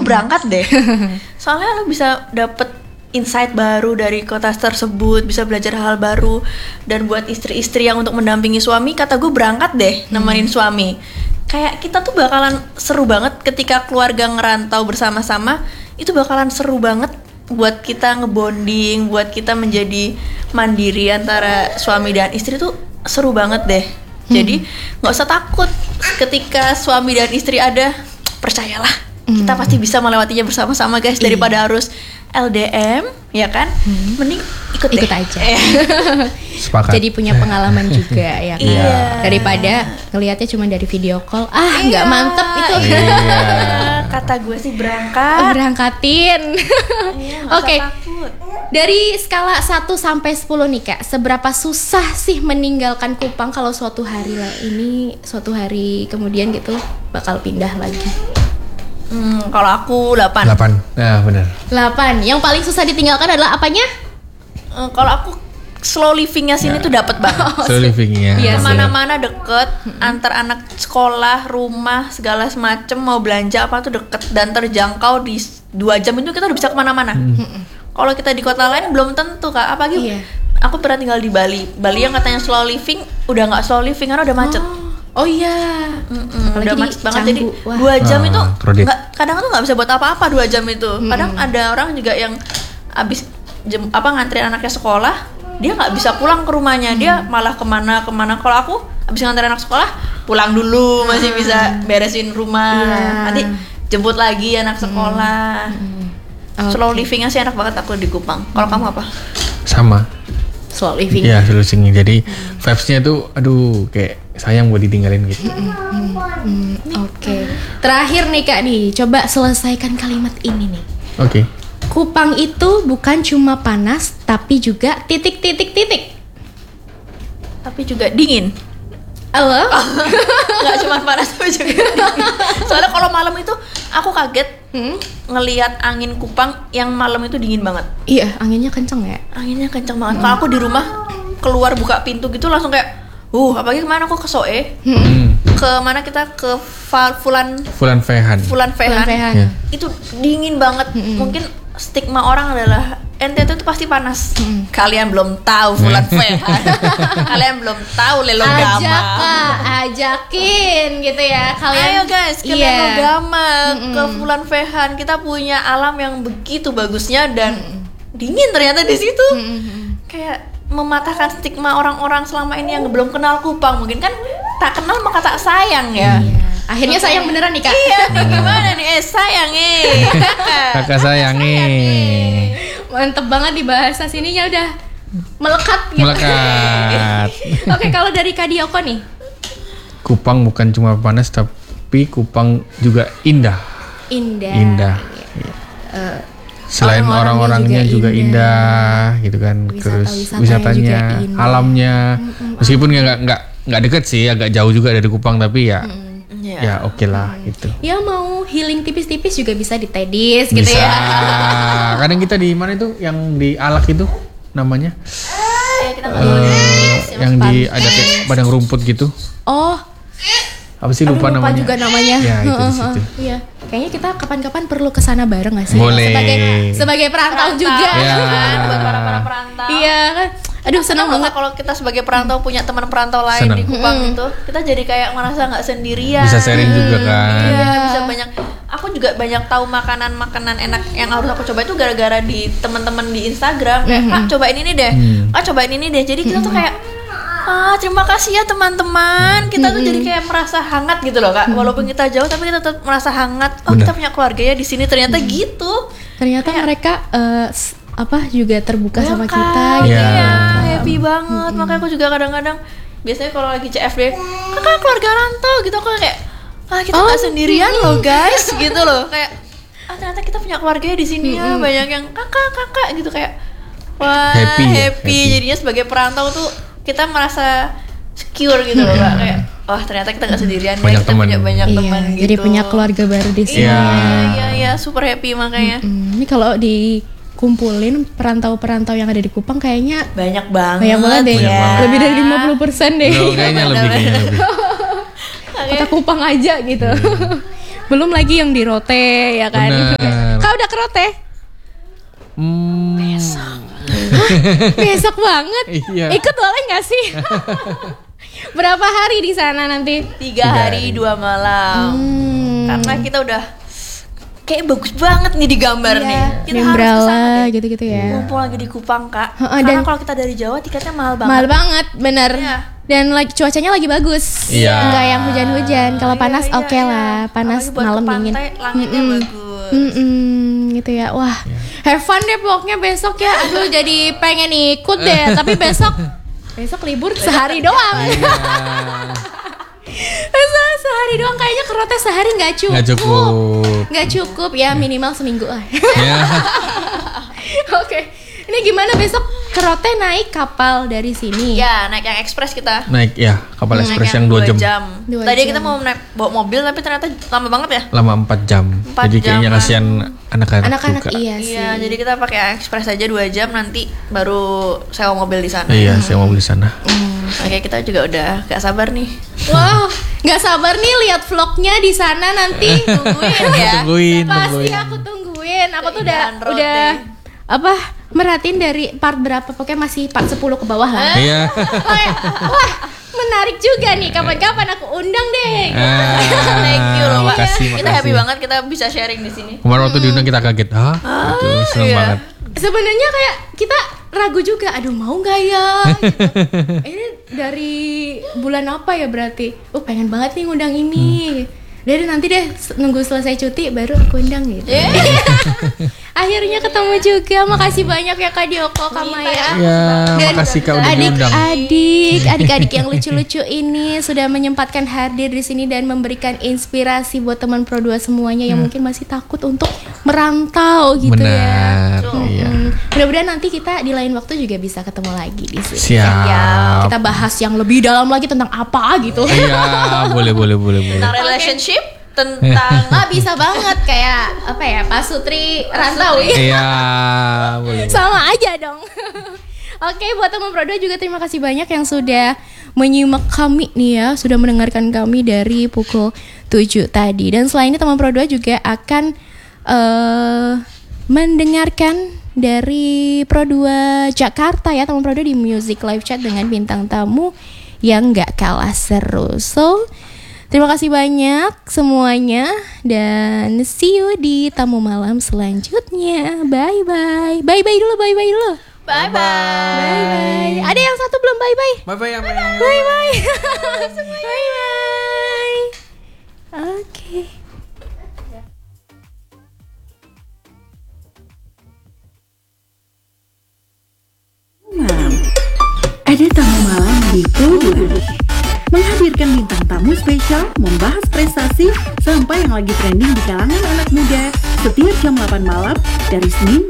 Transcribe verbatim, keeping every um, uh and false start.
berangkat deh. Soalnya lu bisa dapet insight baru dari kota tersebut, bisa belajar hal baru. Dan buat istri-istri yang untuk mendampingi suami, kata gue berangkat deh nemenin hmm. suami. Kayak kita tuh bakalan seru banget ketika keluarga ngerantau bersama-sama. Itu bakalan seru banget buat kita ngebonding, buat kita menjadi mandiri antara suami dan istri tuh seru banget deh. Jadi nggak usah takut ketika suami dan istri ada, percayalah kita pasti bisa melewatinya bersama-sama guys, daripada harus L D M ya kan, hmm. mending ikut ikut deh. aja. Sepakat. Jadi punya pengalaman juga ya kan. Iya. Daripada ngelihatnya cuma dari video call, ah nggak iya. mantep itu. Iya. Kata gue sih berangkat. Oh, berangkatin. Iya, Oke. Okay. Dari skala satu sampai sepuluh nih Kak, seberapa susah sih meninggalkan Kupang kalau suatu hari lah ini suatu hari kemudian gitu bakal pindah lagi? Hmm, kalau aku delapan. delapan. Nah, benar. delapan. Yang paling susah ditinggalkan adalah apanya? Hmm, kalau aku slow livingnya sini ya. tuh dapat banget. Slow livingnya. Iya, kemana-mana deket, antar anak sekolah, rumah, segala semacam, mau belanja apa tuh deket dan terjangkau di dua jam itu kita udah bisa kemana-mana. Hmm. Kalau kita di kota lain belum tentu Kak, apalagi iya. aku pernah tinggal di Bali. Bali yang katanya slow living udah nggak slow living karena udah macet. Oh, oh iya, udah macet banget. Jadi dua jam ah, itu nggak, kadang tuh nggak bisa buat apa-apa dua jam itu. Kadang hmm. ada orang juga yang abis jem, apa nganterin anaknya sekolah, dia nggak bisa pulang ke rumahnya, hmm. dia malah kemana kemana. Kalau aku abis nganterin anak sekolah, pulang dulu hmm. masih bisa beresin rumah, yeah. nanti jemput lagi anak sekolah. Hmm. Hmm. Okay. Slow livingnya sih enak banget aku di Kupang. Kalau hmm. kamu apa? Sama. Slow living. Iya, slow living. Jadi hmm. vibes-nya tuh, aduh, kayak sayang buat ditinggalin gitu. Hmm. Hmm. Hmm. Oke. Okay. Terakhir nih Kak nih, coba selesaikan kalimat ini nih. Oke. Okay. Kupang itu bukan cuma panas, tapi juga titik titik titik. Tapi juga dingin. Halo? Oh. Gak cuma panas tapi juga dingin. Soalnya kalau malam itu aku kaget hmm? ngelihat angin Kupang yang malam itu dingin banget. Iya, anginnya kenceng ya. Anginnya kenceng banget. Hmm. Kalau aku di rumah keluar buka pintu gitu langsung kayak, uh, apalagi kemana aku ke Soe, hmm. ke mana kita ke Fulan Fulan Fehan. Fulan Fehan. Yeah. Itu dingin banget. Hmm. Mungkin stigma orang adalah N T T itu pasti panas. Hmm. Kalian belum tahu Fulan Fehan. Kalian belum tahu Lelogama. Ajak Kak, ajakin gitu ya. Kalian ayo guys ke yeah. Lelogama, mm-mm. ke Fulan Fehan. Kita punya alam yang begitu bagusnya dan mm-mm. dingin ternyata di situ. Mm-mm. Kayak mematahkan stigma orang-orang selama ini yang belum kenal Kupang. Mungkin kan tak kenal maka tak sayang ya. Iya. Akhirnya sayang beneran nih Kak. Iya nih gimana nih eh sayang eh kakak. Kakak sayang eh. Mantep banget di bahasa sininya udah melekat gitu. Melekat. Oke, kalau dari Kak Dioko nih. Kupang bukan cuma panas tapi Kupang juga indah. Indah. Indah. Uh, Selain orang-orangnya juga, juga indah. indah gitu kan. Wisata, terus wisatanya, alamnya. Mm-mm. Meskipun nggak nggak nggak deket sih, agak jauh juga dari Kupang tapi ya. Mm. Ya, ya oke okay lah gitu. Ya mau healing tipis-tipis juga bisa di Tedis gitu bisa. Ya. Kadang kita di mana itu yang di Alak itu namanya? Ya, kita uh, yang di ada kayak padang rumput gitu. Oh. Apa sih lupa, lupa namanya? juga namanya. Ya itu di situ. Iya. Kayaknya kita kapan-kapan perlu kesana bareng nggak sih? Boleh. Sebagai sebagai perantau, perantau juga. Ya. Buat para para perantau. Iya kan. Aduh senang banget kalau kita sebagai perantau punya teman perantau lain senang. Di Kupang hmm. itu kita jadi kayak merasa nggak sendirian. Bisa sharing juga kan. Iya bisa banyak. Aku juga banyak tahu makanan-makanan enak yang harus aku coba itu gara-gara di teman-teman di Instagram. Mm-hmm. Kak cobain ini deh. Hmm. Kak cobain ini deh. Jadi kita tuh kayak ah terima kasih ya teman-teman. Kita tuh jadi kayak merasa hangat gitu loh Kak. Walaupun kita jauh tapi kita tetap merasa hangat. Oh Bener. Kita punya keluarga ya di sini ternyata hmm. gitu. Ternyata kayak, mereka uh, apa juga terbuka sama kita gitu yeah. ya happy banget. Mm-hmm. Makanya aku juga kadang-kadang biasanya kalau lagi C F D kakak keluarga rantau gitu aku kayak ah kita nggak oh, sendirian mm-hmm. loh guys gitu loh kayak ah ternyata kita punya keluarganya di sini mm-hmm. ya banyak yang kakak kakak gitu kayak wah happy, happy. happy. Jadinya sebagai perantau tuh kita merasa secure gitu loh Kak kayak wah ternyata kita nggak sendirian banyak ya, kita teman. punya banyak iya, teman gitu jadi punya keluarga baru di sini iya iya iya super happy makanya mm-hmm. Ini kalau di kumpulin perantau-perantau yang ada di Kupang kayaknya banyak banget. Banyak banget deh. Banyak ya. banget. Lebih dari lima puluh persen deh. Loh, kayaknya lebih kayaknya lebih. Kota Kupang aja gitu. Hmm. Belum lagi yang di Rote ya kan. Bener. Apakah udah kerote? Hmm. Besok. Besok banget. Iya. Ikut boleh nggak sih? Berapa hari di sana nanti? Tiga, Tiga hari, hari dua malam. Hmm. Karena kita udah kayak bagus banget nih di gambar iya. nih. Kita Membrala, harus kesana gitu-gitu ya. Mumpung lagi di Kupang, Kak. Uh, uh, Karena dan kalau kita dari Jawa tiketnya mahal banget. Mahal banget, bener. Iya. Dan lagi cuacanya lagi bagus. Iya. Enggak yang hujan-hujan. Kalau Iya, panas iya, oke okay iya. lah. Panas Apalagi buat malam ke dingin. pantai, langitnya Mm-mm. bagus. Mm-mm, gitu ya. Wah, have fun deh pokoknya besok ya. Aduh, jadi pengen ikut deh. Tapi besok besok libur sehari doang. Iya. Masa sehari doang, kayaknya kerote sehari nggak cukup. Nggak cukup. Nggak cukup ya, minimal seminggu lah. Ya. Oke, ini gimana besok kerote naik kapal dari sini? Ya, naik yang ekspres kita. Naik ya kapal Naik ekspres yang dua jam. Dua Tadi jam. kita mau naik bawa mobil tapi ternyata lama banget ya. Lama empat jam. Empat Jadi kayaknya jam. kasihan anak-anak Anak-anak juga. iya sih. Iya, jadi kita pakai yang ekspres aja dua jam, nanti baru sewa mobil di sana. Iya, saya mau beli sana. Hmm, Oke, kita juga udah gak sabar nih. Wow, nggak sabar nih lihat vlognya di sana nanti. Tungguin ya. Tungguin, Pasti tungguin. aku tungguin. Aku tuh udah Keindahan roti. udah apa merhatiin dari part berapa, pokoknya masih part sepuluh ke bawah lah. Iya. Wah, wah, menarik juga nih. Kapan-kapan aku undang deh. Ah, Thank you loh, Pak. makasih, Kita makasih. happy banget kita bisa sharing di sini. Kemarin waktu diundang kita kaget, ah, gitu, seneng iya. banget. Sebenarnya kayak kita ragu juga, aduh mau nggak ya? Gitu. Ini dari bulan apa ya berarti? Oh pengen banget nih ngundang ini. Dari nanti deh nunggu selesai cuti baru aku undang gitu. Akhirnya ketemu juga. Makasih banyak ya Kak Dioko, Kak Maya. Ya, Dan makasih Kak udah diundang. adik-adik, adik-adik yang lucu-lucu ini sudah menyempatkan hadir di sini dan memberikan inspirasi buat teman Pro dua semuanya yang mungkin masih takut untuk merantau gitu ya. Benar, iya. Hmm, mudah-mudahan nanti kita di lain waktu juga bisa ketemu lagi di sini. Siap. Kita bahas yang lebih dalam lagi tentang apa gitu. Iya, boleh, boleh, boleh, boleh. Tentang relationship, tentang Ah bisa banget kayak apa ya, Pak Sutri Rantau ya. Iya, boleh. Sama aja dong. Oke, buat teman Pro dua juga terima kasih banyak yang sudah menyimak kami nih ya, sudah mendengarkan kami dari pukul tujuh tadi. Dan selain ini teman Pro dua juga akan uh, mendengarkan dari Pro dua Jakarta ya, teman Pro dua di Music Live Chat dengan bintang tamu yang gak kalah seru. So, terima kasih banyak semuanya dan see you di tamu malam selanjutnya. Bye bye. Bye bye dulu, bye bye dulu. bye bye. Bye bye. Ada yang satu belum bye bye? Bye bye, Bye Bye bye. Bye bye. Oke. Malam. Ada tamu malam di Pro dua. Menghadirkan bintang tamu spesial, membahas prestasi sampai yang lagi trending di kalangan anak muda setiap jam delapan malam dari Senin